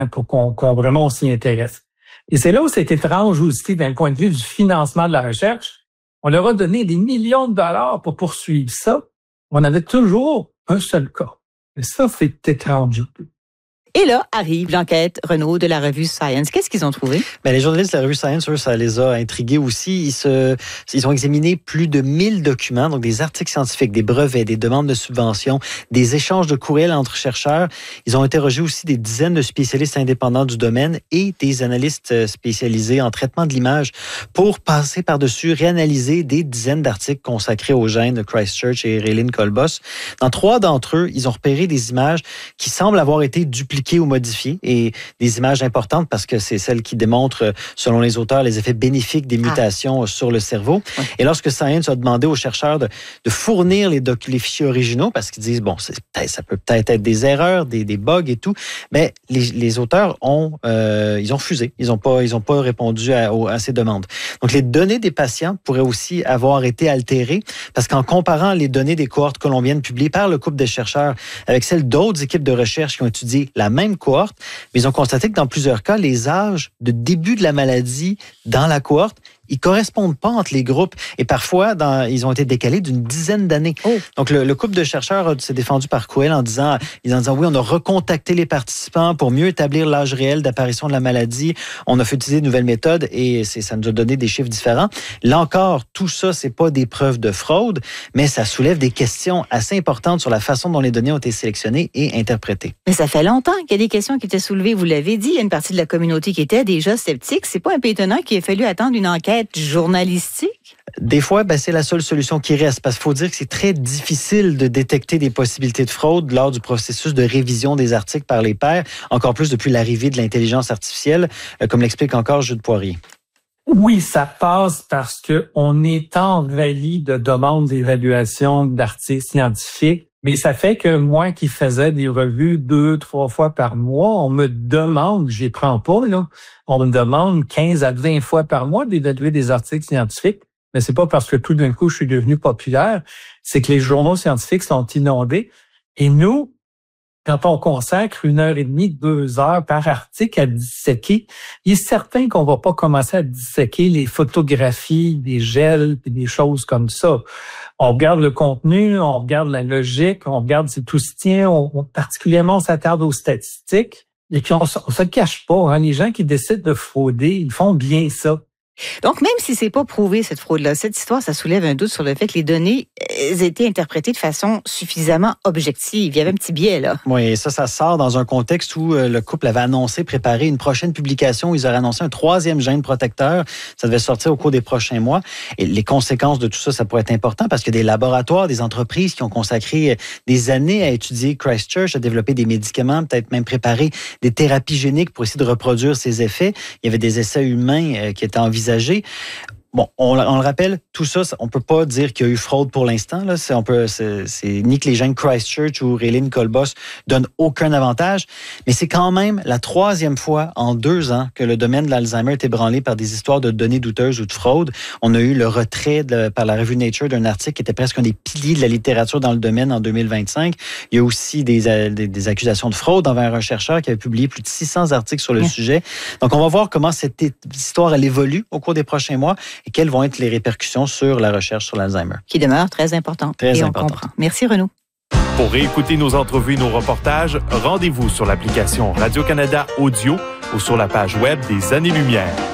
pour qu'on vraiment s'y intéresse. Et c'est là où c'est étrange aussi d'un point de vue du financement de la recherche. On leur a donné des millions de dollars pour poursuivre ça. On avait toujours un seul cas. Et ça, c'est étrange. Et là arrive l'enquête Renaud de la revue Science. Qu'est-ce qu'ils ont trouvé? Les journalistes de la revue Science, eux, ça les a intrigués aussi. Ils ont examiné plus de 1000 documents, donc des articles scientifiques, des brevets, des demandes de subventions, des échanges de courriels entre chercheurs. Ils ont interrogé aussi des dizaines de spécialistes indépendants du domaine et des analystes spécialisés en traitement de l'image pour passer par-dessus, réanalyser des dizaines d'articles consacrés aux gènes de Christchurch et Raylene Kolbos. Dans 3 d'entre eux, ils ont repéré des images qui semblent avoir été dupliquées ou modifiées, et des images importantes parce que c'est celles qui démontrent, selon les auteurs, les effets bénéfiques des mutations sur le cerveau. Oui. Et lorsque Science a demandé aux chercheurs de fournir les fichiers originaux, parce qu'ils disent, ça peut peut-être être des erreurs, des bugs et tout, mais les auteurs ont refusé. Ils ont pas répondu à ces demandes. Donc, les données des patients pourraient aussi avoir été altérées parce qu'en comparant les données des cohortes colombiennes publiées par le couple de chercheurs avec celles d'autres équipes de recherche qui ont étudié la même cohorte, mais ils ont constaté que dans plusieurs cas, les âges de début de la maladie dans la cohorte, ils correspondent pas entre les groupes et parfois, ils ont été décalés d'une dizaine d'années. Oh. Donc, le couple de chercheurs s'est défendu par courriel en disant oui, on a recontacté les participants pour mieux établir l'âge réel d'apparition de la maladie. On a fait utiliser de nouvelles méthodes et ça nous a donné des chiffres différents. Là encore, tout ça, c'est pas des preuves de fraude, mais ça soulève des questions assez importantes sur la façon dont les données ont été sélectionnées et interprétées. Mais ça fait longtemps qu'il y a des questions qui étaient soulevées. Vous l'avez dit, il y a une partie de la communauté qui était déjà sceptique. C'est pas un peu étonnant qu'il ait fallu attendre une enquête journalistique? Des fois, c'est la seule solution qui reste, parce qu'il faut dire que c'est très difficile de détecter des possibilités de fraude lors du processus de révision des articles par les pairs, encore plus depuis l'arrivée de l'intelligence artificielle, comme l'explique encore Jude Poirier. Oui, ça passe parce qu'on est envahi de demandes d'évaluation d'articles scientifiques. Mais ça fait que moi qui faisais des revues 2-3 fois par mois, on me demande, je les prends pas, là, on me demande 15 à 20 fois par mois d'évaluer des articles scientifiques. Mais c'est pas parce que tout d'un coup je suis devenu populaire, c'est que les journaux scientifiques sont inondés. Et nous, quand on consacre 1h30, 2 heures par article à disséquer, il est certain qu'on va pas commencer à disséquer les photographies, des gels et des choses comme ça. On regarde le contenu, on regarde la logique, on regarde si tout se tient, particulièrement on s'attarde aux statistiques. Et puis on se cache pas, les gens qui décident de frauder, ils font bien ça. Donc, même si c'est pas prouvé, cette fraude-là, cette histoire, ça soulève un doute sur le fait que les données aient été interprétées de façon suffisamment objective. Il y avait un petit biais, là. Oui, et ça sort dans un contexte où le couple avait préparé une prochaine publication où ils auraient annoncé un 3e gène protecteur. Ça devait sortir au cours des prochains mois. Et les conséquences de tout ça, ça pourrait être important parce qu'il y a des laboratoires, des entreprises qui ont consacré des années à étudier Christchurch, à développer des médicaments, peut-être même préparer des thérapies géniques pour essayer de reproduire ces effets. Il y avait des essais humains qui étaient envisagés. Bon, on le rappelle, tout ça, on peut pas dire qu'il y a eu fraude pour l'instant. Là, c'est ni que les gènes Christchurch ou Raylene Kolbos donnent aucun avantage, mais c'est quand même la 3e fois en 2 ans que le domaine de l'Alzheimer est ébranlé par des histoires de données douteuses ou de fraude. On a eu le retrait par la revue Nature d'un article qui était presque un des piliers de la littérature dans le domaine en 2025. Il y a aussi des accusations de fraude envers un chercheur qui avait publié plus de 600 articles sur le sujet. Donc, on va voir comment cette histoire elle évolue au cours des prochains mois et quelles vont être les répercussions sur la recherche sur l'Alzheimer. Qui demeure très importante. Très importante. On comprend. Merci Renaud. Pour réécouter nos entrevues et nos reportages, rendez-vous sur l'application Radio-Canada Audio ou sur la page web des Années-Lumière.